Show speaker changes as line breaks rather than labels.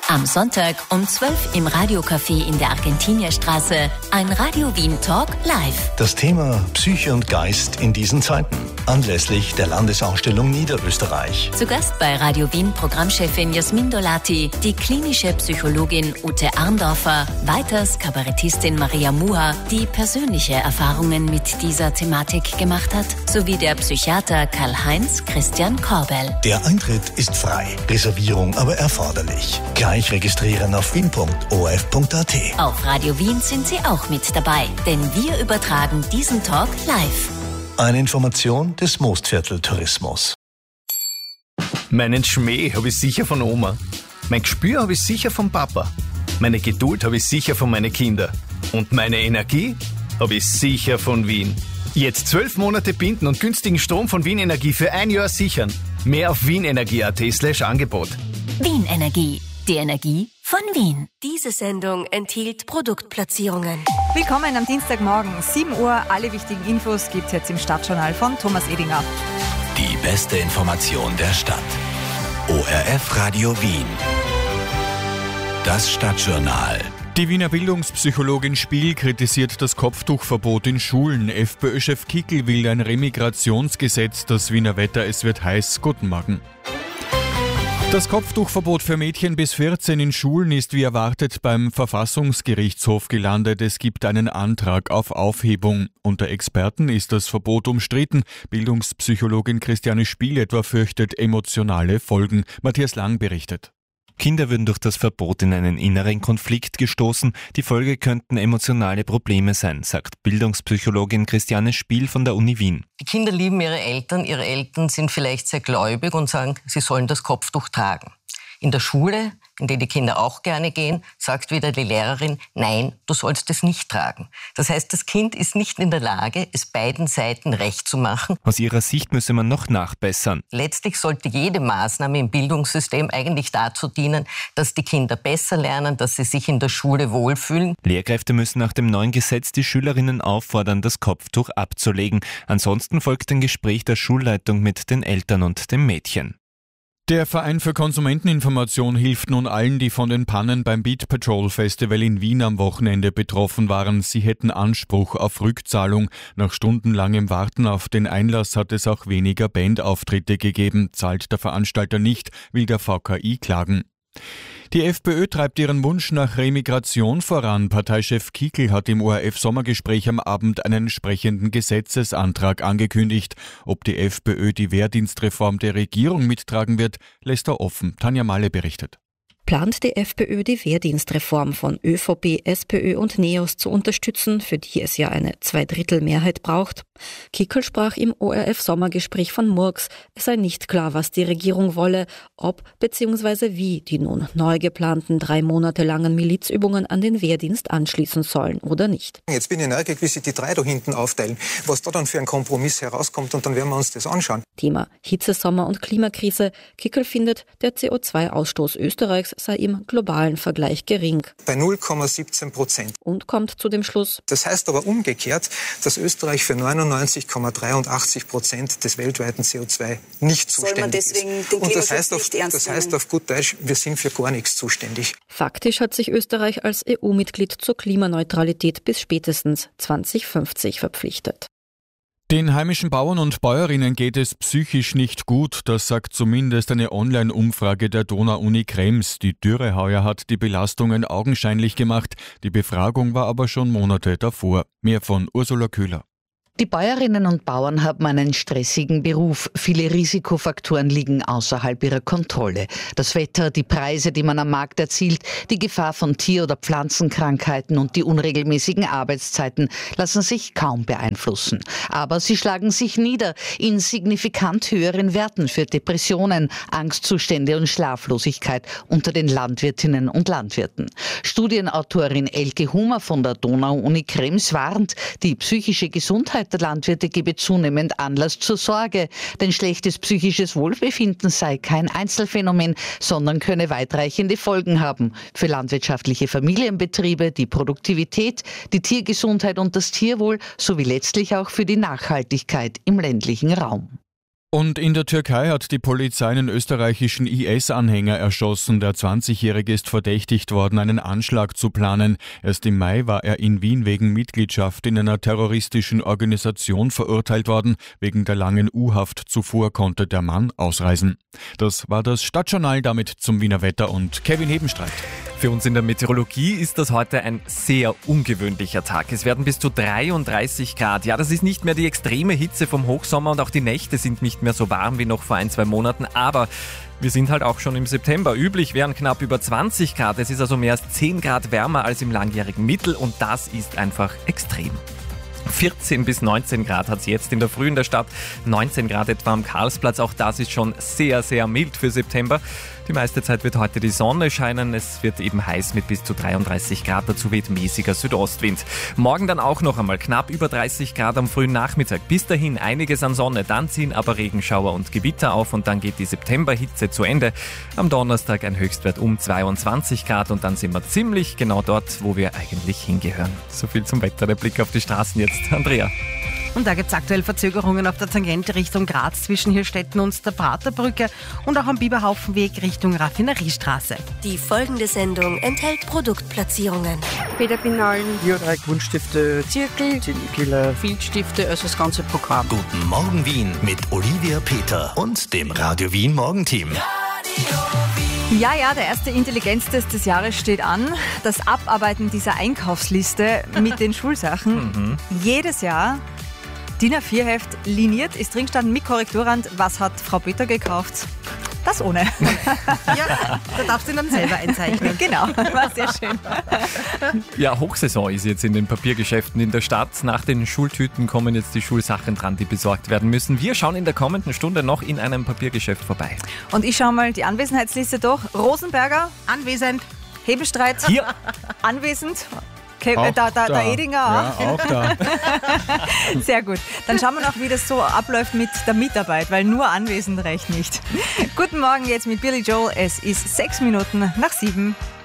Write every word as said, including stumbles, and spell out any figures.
Am Sonntag um zwölf im Radiocafé in der Argentinierstraße ein Radio Wien Talk live.
Das Thema Psyche und Geist in diesen Zeiten, anlässlich der Landesausstellung Niederösterreich.
Zu Gast bei Radio Wien Programmchefin Jasmin Dolati, die klinische Psychologin Ute Arndorfer, weiters Kabarettistin Maria Muha, die persönliche Erfahrungen mit dieser Thematik gemacht hat, sowie der Psychiater Karl-Heinz Christian Korbel.
Der Eintritt ist frei, Reservierung aber erforderlich. Gleich registrieren auf wien punkt o r f punkt a t.
Auf Radio Wien sind Sie auch mit dabei, denn wir übertragen diesen Talk live.
Eine Information des Mostviertel Tourismus.
Meinen Schmäh habe ich sicher von Oma. Mein Gespür habe ich sicher vom Papa. Meine Geduld habe ich sicher von meinen Kindern. Und meine Energie habe ich sicher von Wien. Jetzt zwölf Monate binden und günstigen Strom von Wien Energie für ein Jahr sichern. Mehr auf wienenergie punkt at slash Angebot.
Wien Energie. Die Energie von Wien.
Diese Sendung enthielt Produktplatzierungen.
Willkommen am Dienstagmorgen, sieben Uhr. Alle wichtigen Infos gibt's jetzt im Stadtjournal von Thomas Edinger.
Die beste Information der Stadt. O R F Radio Wien. Das Stadtjournal.
Die Wiener Bildungspsychologin Spiel kritisiert das Kopftuchverbot in Schulen. FPÖ-Chef Kickl will ein Remigrationsgesetz. Das Wiener Wetter, es wird heiß. Guten Morgen. Das Kopftuchverbot für Mädchen bis vierzehn in Schulen ist wie erwartet beim Verfassungsgerichtshof gelandet. Es gibt einen Antrag auf Aufhebung. Unter Experten ist das Verbot umstritten. Bildungspsychologin Christiane Spiel etwa fürchtet emotionale Folgen. Matthias Lang berichtet.
Kinder würden durch das Verbot in einen inneren Konflikt gestoßen. Die Folge könnten emotionale Probleme sein, sagt Bildungspsychologin Christiane Spiel von der Uni Wien.
Die Kinder lieben ihre Eltern. Ihre Eltern sind vielleicht sehr gläubig und sagen, sie sollen das Kopftuch tragen. In der Schule, in die die Kinder auch gerne gehen, sagt wieder die Lehrerin, nein, du sollst es nicht tragen. Das heißt, das Kind ist nicht in der Lage, es beiden Seiten recht zu machen.
Aus ihrer Sicht müsse man noch nachbessern.
Letztlich sollte jede Maßnahme im Bildungssystem eigentlich dazu dienen, dass die Kinder besser lernen, dass sie sich in der Schule wohlfühlen.
Lehrkräfte müssen nach dem neuen Gesetz die Schülerinnen auffordern, das Kopftuch abzulegen. Ansonsten folgt ein Gespräch der Schulleitung mit den Eltern und dem Mädchen.
Der Verein für Konsumenteninformation hilft nun allen, die von den Pannen beim Beat Patrol Festival in Wien am Wochenende betroffen waren. Sie hätten Anspruch auf Rückzahlung. Nach stundenlangem Warten auf den Einlass hat es auch weniger Bandauftritte gegeben. Zahlt der Veranstalter nicht, will der V K I klagen. Die FPÖ treibt ihren Wunsch nach Remigration voran. Parteichef Kickl hat im O R F-Sommergespräch am Abend einen entsprechenden Gesetzesantrag angekündigt. Ob die FPÖ die Wehrdienstreform der Regierung mittragen wird, lässt er offen. Tanja Malle berichtet.
Plant die FPÖ die Wehrdienstreform von ÖVP, SPÖ und NEOS zu unterstützen, für die es ja eine Zweidrittelmehrheit braucht? Kickl sprach im O R F-Sommergespräch von Murks. Es sei nicht klar, was die Regierung wolle, ob bzw. wie die nun neu geplanten drei Monate langen Milizübungen an den Wehrdienst anschließen sollen oder nicht.
Jetzt bin ich neugierig, wie sich die drei da hinten aufteilen, was da dann für ein Kompromiss herauskommt, und dann werden wir uns das anschauen.
Thema Hitze, Sommer und Klimakrise. Kickl findet, der C O zwei Ausstoß Österreichs sei im globalen Vergleich gering.
Bei null Komma siebzehn Prozent.
Und kommt zu dem Schluss.
Das heißt aber umgekehrt, dass Österreich für neunundneunzig Komma dreiundachtzig Prozent des weltweiten C O zwei nicht zuständig ist. Soll man deswegen den
Und
das heißt, auf,
nicht ernst
das heißt auf gut Deutsch, wir sind für gar nichts zuständig.
Faktisch hat sich Österreich als E U-Mitglied zur Klimaneutralität bis spätestens zwanzig fünfzig verpflichtet.
Den heimischen Bauern und Bäuerinnen geht es psychisch nicht gut, das sagt zumindest eine Online-Umfrage der Donau-Uni Krems. Die Dürre heuer hat die Belastungen augenscheinlich gemacht, die Befragung war aber schon Monate davor. Mehr von Ursula Köhler.
Die Bäuerinnen und Bauern haben einen stressigen Beruf. Viele Risikofaktoren liegen außerhalb ihrer Kontrolle. Das Wetter, die Preise, die man am Markt erzielt, die Gefahr von Tier- oder Pflanzenkrankheiten und die unregelmäßigen Arbeitszeiten lassen sich kaum beeinflussen. Aber sie schlagen sich nieder in signifikant höheren Werten für Depressionen, Angstzustände und Schlaflosigkeit unter den Landwirtinnen und Landwirten. Studienautorin Elke Hummer von der Donau-Uni Krems warnt, die psychische Gesundheit der Landwirte gebe zunehmend Anlass zur Sorge, denn schlechtes psychisches Wohlbefinden sei kein Einzelfenomen, sondern könne weitreichende Folgen haben für landwirtschaftliche Familienbetriebe, die Produktivität, die Tiergesundheit und das Tierwohl sowie letztlich auch für die Nachhaltigkeit im ländlichen Raum.
Und in der Türkei hat die Polizei einen österreichischen I S-Anhänger erschossen. Der zwanzigjährige ist verdächtigt worden, einen Anschlag zu planen. Erst im Mai war er in Wien wegen Mitgliedschaft in einer terroristischen Organisation verurteilt worden. Wegen der langen U-Haft zuvor konnte der Mann ausreisen. Das war das Stadtjournal, damit zum Wiener Wetter und Kevin Hebenstreit.
Für uns in der Meteorologie ist das heute ein sehr ungewöhnlicher Tag. Es werden bis zu dreiunddreißig Grad. Ja, das ist nicht mehr die extreme Hitze vom Hochsommer und auch die Nächte sind nicht mehr so warm wie noch vor ein, zwei Monaten. Aber wir sind halt auch schon im September. Üblich wären knapp über zwanzig Grad. Es ist also mehr als zehn Grad wärmer als im langjährigen Mittel und das ist einfach extrem. vierzehn bis neunzehn Grad hat es jetzt in der Früh in der Stadt, neunzehn Grad etwa am Karlsplatz, auch das ist schon sehr, sehr mild für September. Die meiste Zeit wird heute die Sonne scheinen, es wird eben heiß mit bis zu dreiunddreißig Grad, dazu weht mäßiger Südostwind. Morgen dann auch noch einmal knapp über dreißig Grad am frühen Nachmittag. Bis dahin einiges an Sonne, dann ziehen aber Regenschauer und Gewitter auf und dann geht die Septemberhitze zu Ende. Am Donnerstag ein Höchstwert um zweiundzwanzig Grad und dann sind wir ziemlich genau dort, wo wir eigentlich hingehören. So viel zum Wetter, der Blick auf die Straßen jetzt. Andrea.
Und da gibt es aktuell Verzögerungen auf der Tangente Richtung Graz zwischen Hirstetten und der Praterbrücke und auch am Biberhaufenweg Richtung Raffineriestraße.
Die folgende Sendung enthält Produktplatzierungen.
Federpinalen, Biodreieck, Buntstifte, Zirkel, Tintenkiller, Filzstifte, also das ganze Programm.
Guten Morgen Wien mit Olivia Peter und dem Radio Wien Morgenteam.
Ja, ja, der erste Intelligenztest des Jahres steht an. Das Abarbeiten dieser Einkaufsliste mit den Schulsachen. Mhm. Jedes Jahr D I N A vier Heft liniert, ist drin gestanden mit Korrekturrand. Was hat Frau Peter gekauft? Das ohne.
Ja, da darfst du ihn dann selber einzeichnen.
Genau, war sehr schön.
Ja, Hochsaison ist jetzt in den Papiergeschäften in der Stadt. Nach den Schultüten kommen jetzt die Schulsachen dran, die besorgt werden müssen. Wir schauen in der kommenden Stunde noch in einem Papiergeschäft vorbei.
Und ich schaue mal die Anwesenheitsliste durch. Rosenberger,
anwesend.
Hebenstreit,
hier.
Anwesend. Okay,
auch
da, da,
da.
der Edinger auch.
Ja, auch da.
Sehr gut. Dann schauen wir noch, wie das so abläuft mit der Mitarbeit, weil nur anwesend reicht nicht. Guten Morgen jetzt mit Billy Joel. Es ist sechs Minuten nach sieben.